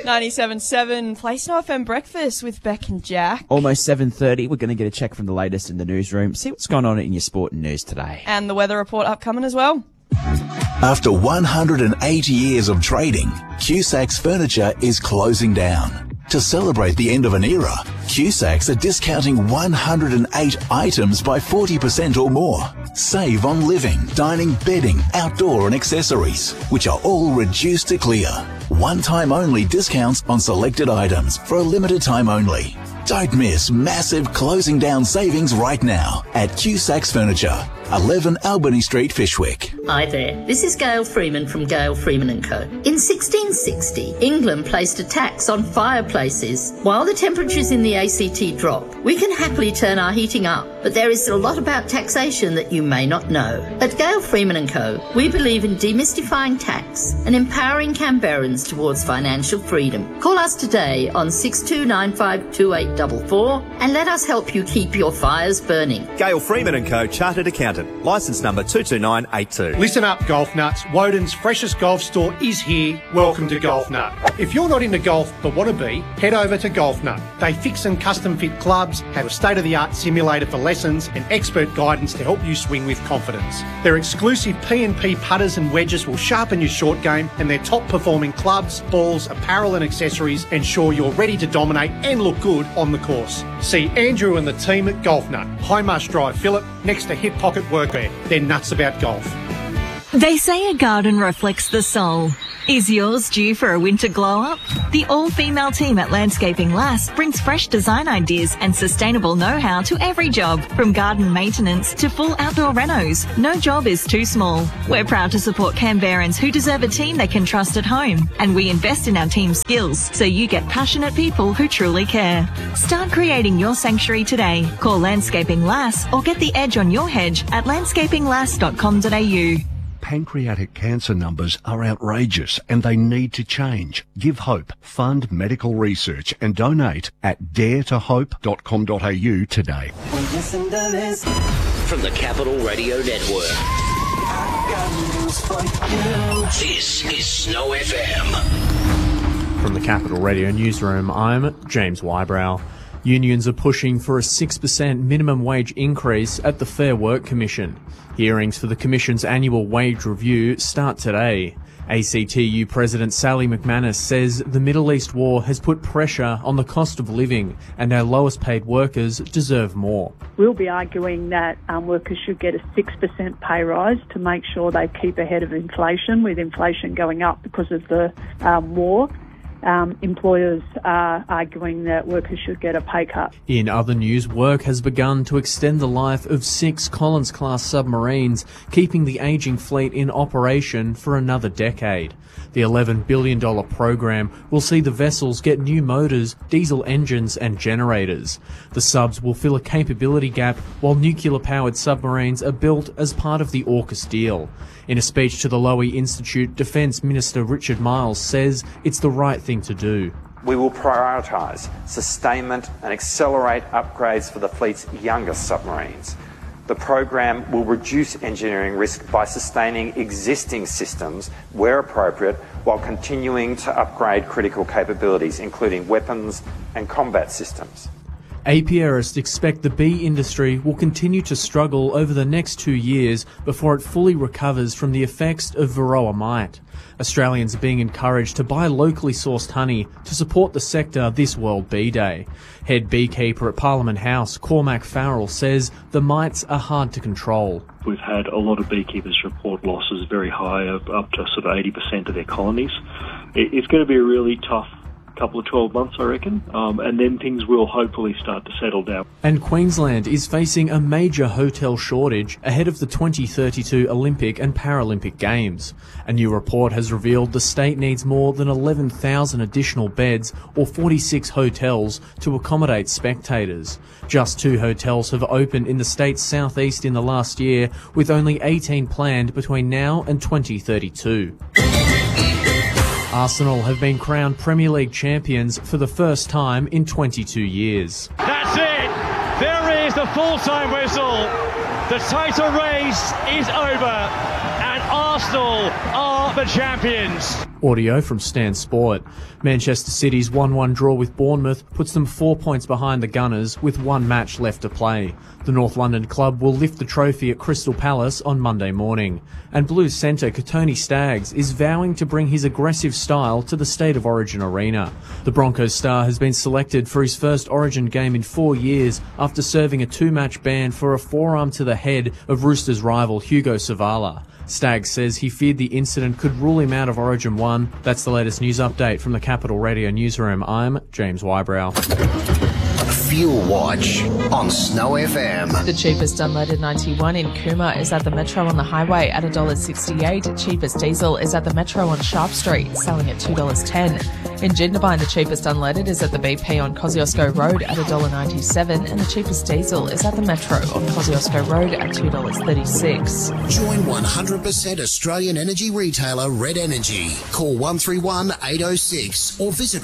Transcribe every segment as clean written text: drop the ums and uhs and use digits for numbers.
97.7 Place No FM Breakfast with Beck and Jack. Almost 7:30. We're going to get a check from the latest in the newsroom. See what's going on in your sport and news today. And the weather report upcoming as well. After 180 years of trading, Cusacks Furniture is closing down. To celebrate the end of an era, Cusacks are discounting 108 items by 40% or more. Save on living, dining, bedding, outdoor and accessories, which are all reduced to clear. One-time only discounts on selected items for a limited time only. Don't miss massive closing down savings right now at Cusacks Furniture, 11 Albany Street, Fyshwick. Hi there, this is Gail Freeman from Gail Freeman & Co. In 1660, England placed a tax on fireplaces. While the temperatures in the ACT drop, we can happily turn our heating up, but there is a lot about taxation that you may not know. At Gail Freeman & Co, we believe in demystifying tax and empowering Canberrans towards financial freedom. Call us today on 62952844 and let us help you keep your fires burning. Gail Freeman & Co, Chartered Accountant. Licence number 22982. Listen up, golf nuts. Woden's freshest golf store is here. Welcome to Golf Nut. If you're not into golf but want to be, head over to Golf Nut. They fix and custom fit clubs, have a state-of-the-art simulator for lessons and expert guidance to help you swing with confidence. Their exclusive P&P putters and wedges will sharpen your short game, and their top-performing clubs, balls, apparel and accessories ensure you're ready to dominate and look good on the course. See Andrew and the team at Golf Nut, High Marsh Drive, Phillip, next to Hip Pocket Workwear. They're nuts about golf. They say a garden reflects the soul. Is yours due for a winter glow-up? The all-female team at Landscaping Lass brings fresh design ideas and sustainable know-how to every job, from garden maintenance to full outdoor renos. No job is too small. We're proud to support Canberrans who deserve a team they can trust at home, and we invest in our team's skills so you get passionate people who truly care. Start creating your sanctuary today. Call Landscaping Lass or get the edge on your hedge at landscapinglass.com.au. Pancreatic cancer numbers are outrageous and they need to change. Give hope, fund medical research and donate at daretohope.com.au today. From the Capital Radio Network, this is Snow FM. From the Capital Radio Newsroom, I'm James Wybrow. Unions are pushing for a 6% minimum wage increase at the Fair Work Commission. Hearings for the Commission's annual wage review start today. ACTU President Sally McManus says the Middle East war has put pressure on the cost of living and our lowest paid workers deserve more. We'll be arguing that workers should get a 6% pay rise to make sure they keep ahead of inflation, with inflation going up because of the war. Employers are arguing that workers should get a pay cut. In other news, work has begun to extend the life of 6 Collins-class submarines, keeping the ageing fleet in operation for another decade. The $11 billion program will see the vessels get new motors, diesel engines and generators. The subs will fill a capability gap while nuclear-powered submarines are built as part of the AUKUS deal. In a speech to the Lowy Institute, Defence Minister Richard Miles says it's the right thing to do. We will prioritise sustainment and accelerate upgrades for the fleet's youngest submarines. The program will reduce engineering risk by sustaining existing systems where appropriate, while continuing to upgrade critical capabilities, including weapons and combat systems. APRists expect the bee industry will continue to struggle over the next 2 years before it fully recovers from the effects of Varroa mite. Australians are being encouraged to buy locally sourced honey to support the sector this World Bee Day. Head beekeeper at Parliament House, Cormac Farrell, says the mites are hard to control. We've had a lot of beekeepers report losses very high, up to sort of 80% of their colonies. It's going to be a really tough couple of 12 months, I reckon, and then things will hopefully start to settle down. And Queensland is facing a major hotel shortage ahead of the 2032 Olympic and Paralympic Games. A new report has revealed the state needs more than 11,000 additional beds or 46 hotels to accommodate spectators. Just 2 hotels have opened in the state's southeast in the last year, with only 18 planned between now and 2032. Arsenal have been crowned Premier League champions for the first time in 22 years. That's it! There is the full-time whistle. The title race is over and Arsenal are the champions. Audio from Stan Sport. Manchester City's 1-1 draw with Bournemouth puts them 4 points behind the Gunners with one match left to play. The North London club will lift the trophy at Crystal Palace on Monday morning. And Blues centre Kotoni Staggs is vowing to bring his aggressive style to the State of Origin arena. The Broncos star has been selected for his first Origin game in 4 years after serving a 2-match ban for a forearm to the head of Roosters rival Hugo Savala. Staggs says he feared the incident could rule him out of Origin 1. That's the latest news update from the Capital Radio newsroom. I'm James Wybrow. Fuel Watch on Snow FM. The cheapest unleaded 91 in Cooma is at the Metro on the highway at $1.68. Cheapest diesel is at the Metro on Sharp Street, selling at $2.10. In Jindabyne, the cheapest unleaded is at the BP on Kosciuszko Road at $1.97, and the cheapest diesel is at the Metro on Kosciuszko Road at $2.36. Join 100% Australian energy retailer Red Energy. Call 131 806 or visit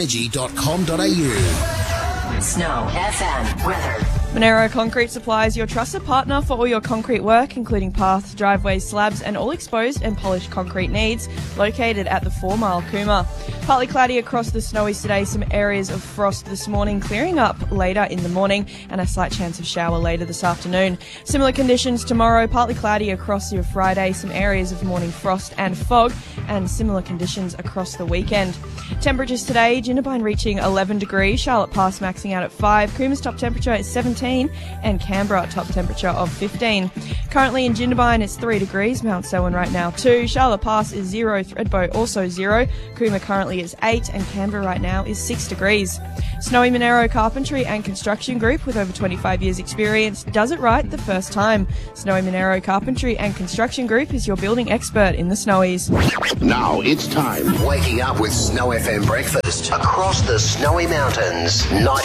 redenergy.com.au. Snow FM weather. Monero Concrete supplies your trusted partner for all your concrete work, including paths, driveways, slabs, and all exposed and polished concrete needs, located at the 4 Mile Cooma. Partly cloudy across the Snowies today, some areas of frost this morning, clearing up later in the morning, and a slight chance of shower later this afternoon. Similar conditions tomorrow, partly cloudy across your Friday, some areas of morning frost and fog, and similar conditions across the weekend. Temperatures today, Jindabyne reaching 11 degrees, Charlotte Pass maxing out at 5, Cooma's top temperature is 17, and Canberra top temperature of 15. Currently in Jindabyne it's 3 degrees, Mount Selwyn right now 2, Charlotte Pass is 0, Thredbo also 0, Cooma currently is 8, and Canberra right now is 6 degrees. Snowy Monero Carpentry and Construction Group, with over 25 years experience, does it right the first time. Snowy Monero Carpentry and Construction Group is your building expert in the Snowies. Now it's time. Waking up with Snow FM breakfast across the Snowy Mountains.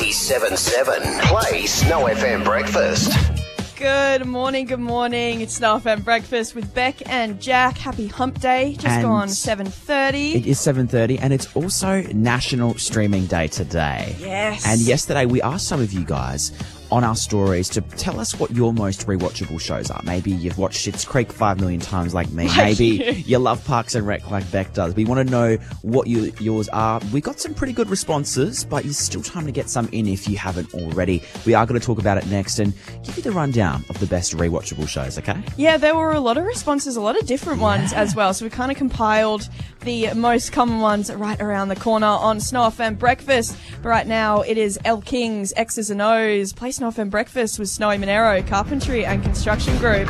97.7. Play Snow FM breakfast. Good morning, good morning. It's Snow FM Breakfast with Beck and Jack. Happy Hump Day. Just gone 7:30. It is 7:30, and it's also National Streaming Day today. Yes. And yesterday we asked some of you guys on our stories to tell us what your most rewatchable shows are. Maybe you've watched Schitt's Creek 5 million times like me. Maybe you love Parks and Rec like Beck does. We want to know what yours are. We got some pretty good responses, but there's still time to get some in if you haven't already. We are going to talk about it next and give you the rundown of the best rewatchable shows, okay? Yeah, there were a lot of responses, a lot of different ones as well. So we kind of compiled the most common ones right around the corner on Snow FM Breakfast. But right now it is Elle King's X's and O's. Play Snow FM Breakfast with Snowy Monero Carpentry and Construction Group.